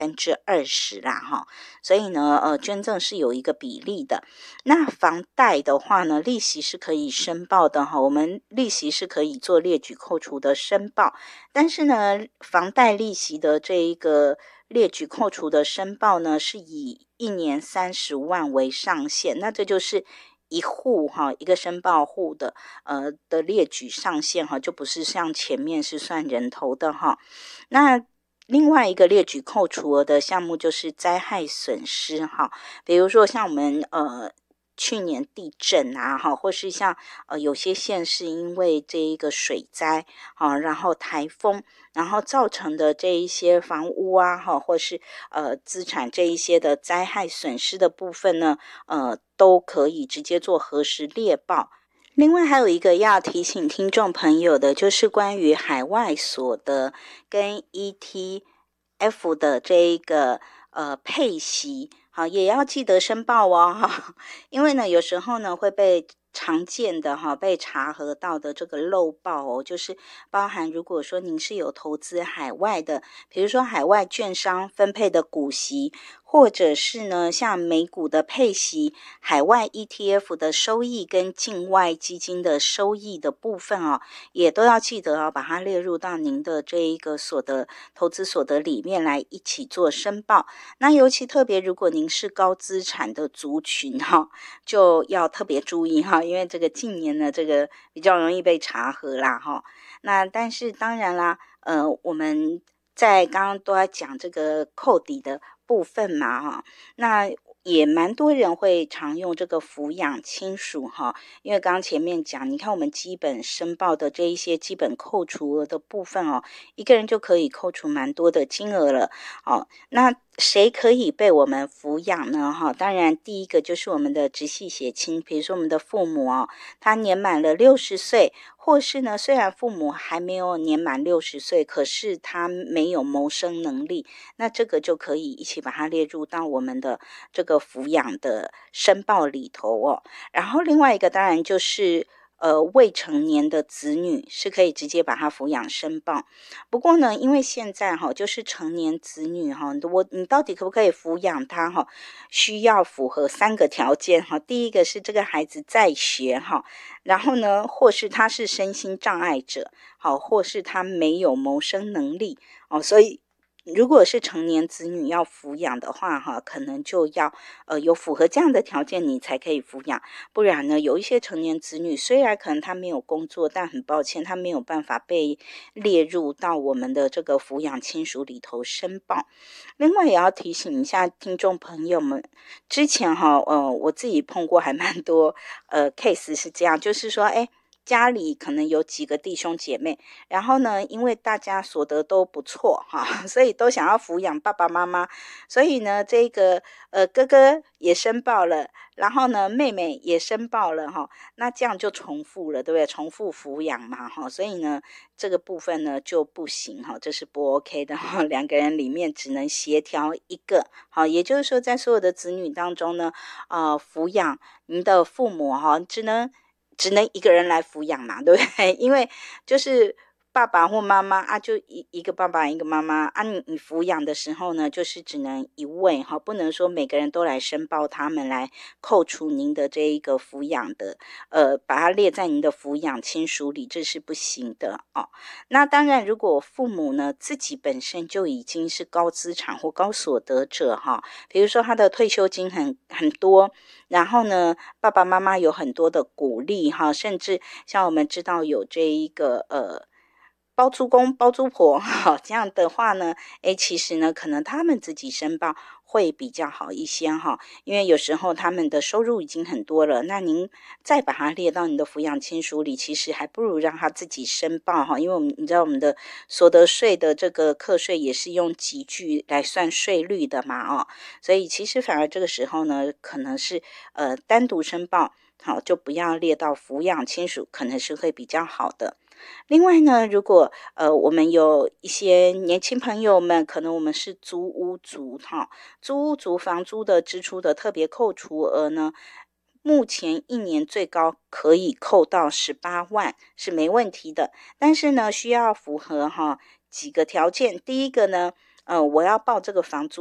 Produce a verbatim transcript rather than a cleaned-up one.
分之二十啦哈，所以呢，呃，捐赠是有一个比例的。那房贷的话呢，利息是可以申报的哈，我们利息是可以做列举扣除的申报，但是呢，房贷利息的这一个列举扣除的申报呢，是以一年三十万为上限，那这就是一户哈，一个申报户的呃的列举上限哈，就不是像前面是算人头的哈。那另外一个列举扣除额的项目就是灾害损失哈，比如说像我们呃去年地震啊哈，或是像呃有些县市因为这一个水灾啊，然后台风，然后造成的这一些房屋啊哈，或是呃资产这一些的灾害损失的部分呢，呃都可以直接做核实列报。另外还有一个要提醒听众朋友的，就是关于海外所得跟 E T F 的这一个呃配息，好，也要记得申报哦哈，因为呢有时候呢会被常见的哈被查核到的这个漏报哦，就是包含如果说您是有投资海外的，比如说海外券商分配的股息，或者是呢像美股的配息、海外 E T F 的收益跟境外基金的收益的部分哦，也都要记得哦，把它列入到您的这一个所得投资所得里面来一起做申报。那尤其特别如果您是高资产的族群哈，就要特别注意哈，因为这个近年呢这个比较容易被查核啦哈。那但是当然啦，呃我们在刚刚都在讲这个扣抵的部分嘛哈，那也蛮多人会常用这个抚养亲属哈，因为刚刚前面讲，你看我们基本申报的这一些基本扣除额的部分哦，一个人就可以扣除蛮多的金额了哦。那谁可以被我们抚养呢？哈，当然第一个就是我们的直系血亲，比如说我们的父母哦，他年满了六十岁，或是呢虽然父母还没有年满六十岁，可是他没有谋生能力，那这个就可以一起把它列入到我们的这个抚养的申报里头哦。然后另外一个当然就是呃未成年的子女是可以直接把它抚养申报。不过呢，因为现在哈就是成年子女哈，我你到底可不可以抚养他哈，需要符合三个条件哈。第一个是这个孩子在学哈，然后呢或是他是身心障碍者，好，或是他没有谋生能力哦，所以如果是成年子女要抚养的话哈，可能就要呃有符合这样的条件你才可以抚养，不然呢有一些成年子女虽然可能他没有工作，但很抱歉他没有办法被列入到我们的这个抚养亲属里头申报。另外也要提醒一下听众朋友们，之前哈呃我自己碰过还蛮多呃 case 是这样，就是说哎家里可能有几个弟兄姐妹，然后呢因为大家所得都不错哈，所以都想要抚养爸爸妈妈，所以呢这个呃哥哥也申报了，然后呢妹妹也申报了哈，那这样就重复了，对不对？重复抚养嘛哈，所以呢这个部分呢就不行哈，这是不 OK 的哈，两个人里面只能协调一个，好，也就是说在所有的子女当中呢，呃抚养您的父母哈，只能只能一个人来抚养嘛，对不对？因为就是爸爸或妈妈啊，就一一个爸爸一个妈妈啊，你你抚养的时候呢，就是只能一位哈，不能说每个人都来申报他们来扣除您的这一个抚养的，呃，把它列在您的抚养亲属里，这是不行的哦。那当然，如果父母呢自己本身就已经是高资产或高所得者哈，比如说他的退休金很很多，然后呢爸爸妈妈有很多的鼓励哈，甚至像我们知道有这一个呃包租公包租婆哈，这样的话呢诶其实呢可能他们自己申报会比较好一些哈，因为有时候他们的收入已经很多了，那您再把它列到你的抚养亲属里，其实还不如让他自己申报哈，因为我们你知道我们的所得税的这个课税也是用集聚来算税率的嘛哦，所以其实反而这个时候呢可能是呃单独申报好，就不要列到抚养亲属，可能是会比较好的。另外呢，如果呃我们有一些年轻朋友们，可能我们是租屋族哈，租屋族房租的支出的特别扣除额呢，目前一年最高可以扣到十八万是没问题的，但是呢需要符合哈几个条件。第一个呢呃，我要报这个房租